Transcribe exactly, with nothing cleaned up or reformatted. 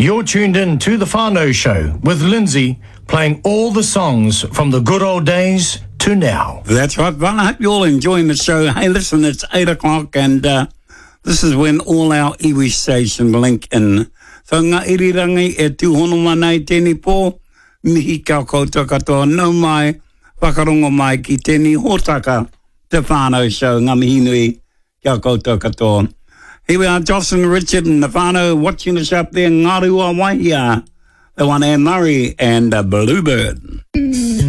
You're tuned in to The Whānau Show with Lindsay, playing all the songs from the good old days to now. That's right, Ron. I hope you're all enjoying the show. Hey, listen, it's eight o'clock and uh, this is when all our iwi station link in. So ngā irirangi e tūhono mana i tēnei pō, mihi kia koutou katoa, nau mai, whakarongo mai ki tēnei hōtaka, Te Whānau Show, ngā mihi nui, kia koutou katoa. Here we are, Jocelyn, Richard and the Whānau watching us up there, Ngārua Waihia, the one Anne Murray and uh, Bluebird.